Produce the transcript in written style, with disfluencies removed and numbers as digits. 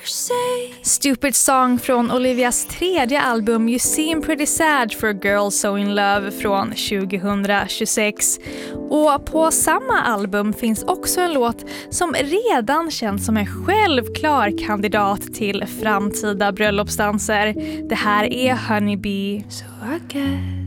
Stupid Song från Olivias tredje album You Seem Pretty Sad for a Girl So In Love från 2026. Och på samma album finns också en låt som redan känns som en självklar kandidat till framtida bröllopsdanser. Det här är Honeybee. So I guess